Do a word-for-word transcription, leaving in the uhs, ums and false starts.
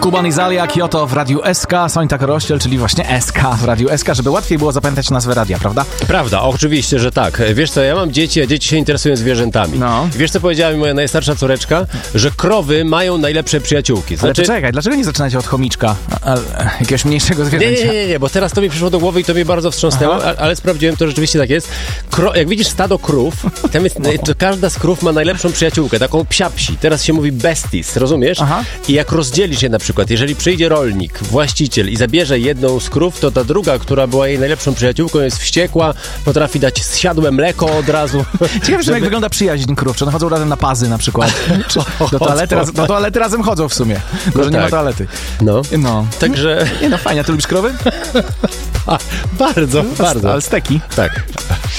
Kuban i Zalia, Kyoto w Radiu S K, Sońta Korościel, czyli właśnie S K w Radiu S K, żeby łatwiej było zapamiętać nazwę radia, prawda? Prawda, oczywiście, że tak. Wiesz co, ja mam dzieci, a dzieci się interesują zwierzętami. No. Wiesz co powiedziała mi moja najstarsza córeczka? Że krowy mają najlepsze przyjaciółki. Znaczy... Ale czekaj, dlaczego nie zaczynacie od chomiczka? A, a, jakiegoś mniejszego zwierzęcia? Nie, nie, nie, nie, bo teraz to mi przyszło do głowy i to mnie bardzo wstrząsnęło, a, ale sprawdziłem, to rzeczywiście tak jest. Kro... Jak widzisz stado krów, tam jest, to każda z krów ma najlepszą przyjaciółkę, taką psiapsi. Teraz się mówi besties, rozumiesz? Aha. I jak rozdzielisz je na przykład, jeżeli przyjdzie rolnik, właściciel i zabierze jedną z krów, to ta druga, która była jej najlepszą przyjaciółką, jest wściekła, potrafi dać zsiadłe mleko od razu. Ciekawe, żeby... jak wygląda przyjaźń krów. Czy one chodzą razem na pazy na przykład? Czy do, toalety raz... do toalety razem chodzą w sumie. Tylko, No że tak. nie ma toalety. No. No. Także... Nie no, fajnie. A ty lubisz krowy? A, bardzo, bardzo. Ale steki? Tak.